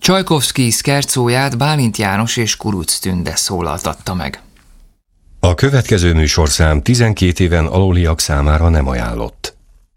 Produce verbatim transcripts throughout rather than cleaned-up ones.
Csajkovszky szkercóját Bálint János és Kurucz Tünde szólaltatta meg. A következő műsorszám tizenkét éven aluliak számára nem ajánlott.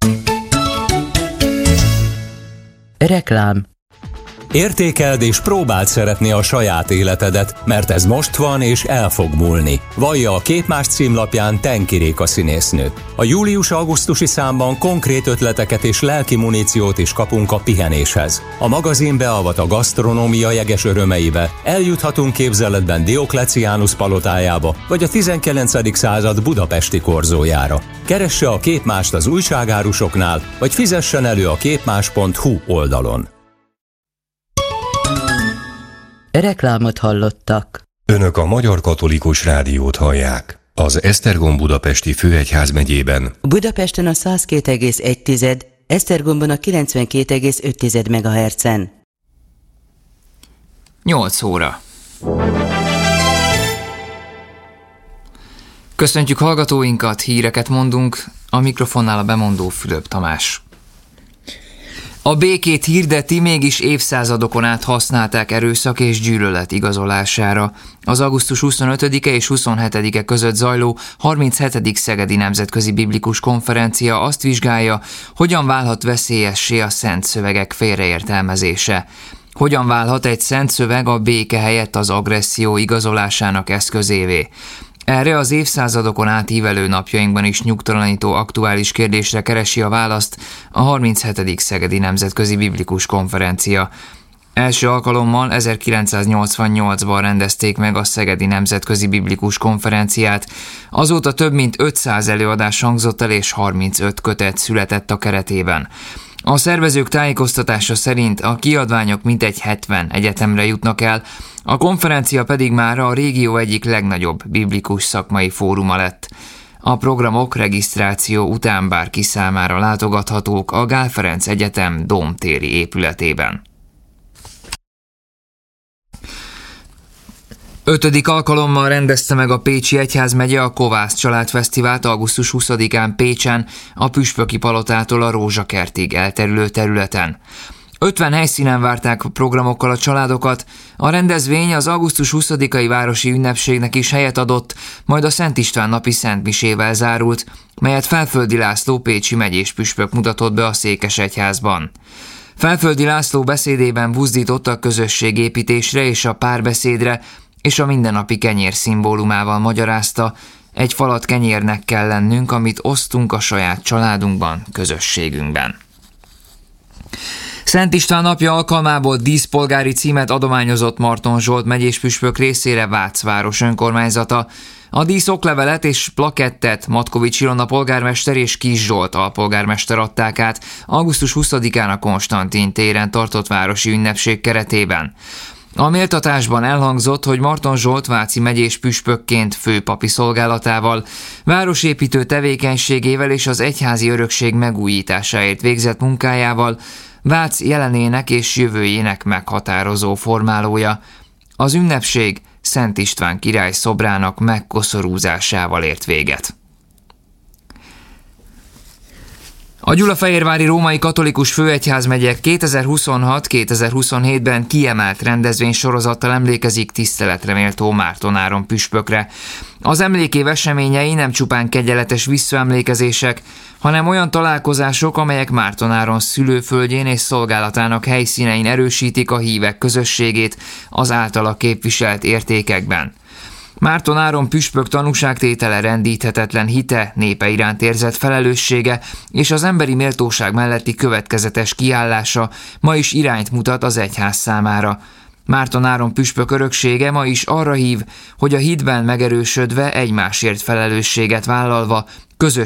Reklám. Értékeld és próbáld szeretni a saját életedet, mert ez most van és el fog múlni. Vallja a Képmás címlapján Tenki Réka színésznő. A július-augusztusi számban konkrét ötleteket és lelki muníciót is kapunk a pihenéshez. A magazin beavat a gasztronómia jeges örömeibe, eljuthatunk képzeletben Diokleciánus palotájába, vagy a tizenkilencedik század budapesti korzójára. Keresse a Képmást az újságárusoknál, vagy fizessen elő a képmás pont hu oldalon. Reklámot hallottak. Önök a Magyar Katolikus Rádiót hallják. Az Esztergom budapesti főegyházmegyében. Budapesten a száz két egész egy, Esztergomban a kilencvenkét egész öt megahertzen. nyolc óra. Köszöntjük hallgatóinkat, híreket mondunk, a mikrofonnál a bemondó Fülöp Tamás. A békét hirdeti, mégis évszázadokon át használták erőszak és gyűlölet igazolására. Az augusztus huszonötödike és huszonhetedike között zajló harminchetedik Szegedi Nemzetközi Biblikus Konferencia azt vizsgálja, hogyan válhat veszélyessé a szent szövegek félreértelmezése. Hogyan válhat egy szent szöveg a béke helyett az agresszió igazolásának eszközévé. Erre az évszázadokon átívelő napjainkban is nyugtalanító aktuális kérdésre keresi a választ a harminchetedik Szegedi Nemzetközi Biblikus Konferencia. Első alkalommal ezerkilencszáznyolcvannyolcban rendezték meg a Szegedi Nemzetközi Biblikus Konferenciát, azóta több mint ötszáz előadás hangzott el és harmincöt kötet született a keretében. A szervezők tájékoztatása szerint a kiadványok mintegy hetven egyetemre jutnak el, a konferencia pedig már a régió egyik legnagyobb biblikus szakmai fóruma lett. A programok regisztráció után bárki számára látogathatók a Gál Ferenc Egyetem dómtéri épületében. Ötödik alkalommal rendezte meg a Pécsi Egyházmegye a Kovász Családfesztivált augusztus huszadikán Pécsen, a Püspöki Palotától a Rózsakertig elterülő területen. ötven helyszínen várták a programokkal a családokat, a rendezvény az augusztus huszadikai városi ünnepségnek is helyet adott, majd a Szent István napi szentmisével zárult, melyet Felföldi László pécsi megyés püspök mutatott be a Székesegyházban. Felföldi László beszédében buzdított a közösségépítésre és a párbeszédre, és a mindennapi kenyér szimbólumával magyarázta, egy falat kenyérnek kell lennünk, amit osztunk a saját családunkban, közösségünkben. Szent István napja alkalmából díszpolgári címet adományozott Marton Zsolt megyés püspök részére Vác város önkormányzata. A dísz oklevelet és plakettet Matkovics Ilona polgármester és Kis Zsolt alpolgármester adták át augusztus huszadikán a Konstantin téren tartott városi ünnepség keretében. A méltatásban elhangzott, hogy Marton Zsolt váci megyés püspökként főpapi szolgálatával, városépítő tevékenységével és az egyházi örökség megújításáért végzett munkájával Vác jelenének és jövőjének meghatározó formálója. Az ünnepség Szent István király szobrának megkoszorúzásával ért véget. A Gyulafehérvári Római Katolikus Főegyházmegye kétezer-huszonhat kétezer-huszonhétben kiemelt rendezvénysorozattal emlékezik tiszteletre méltó Márton Áron püspökre. Az emlékév eseményei nem csupán kegyeletes visszaemlékezések, hanem olyan találkozások, amelyek Márton Áron szülőföldjén és szolgálatának helyszínein erősítik a hívek közösségét az általa képviselt értékekben. Márton Áron püspök tanúságtétele rendíthetetlen hite, népe iránt érzett felelőssége és az emberi méltóság melletti következetes kiállása ma is irányt mutat az egyház számára. Márton Áron püspök öröksége ma is arra hív, hogy a hitben megerősödve egymásért felelősséget vállalva közös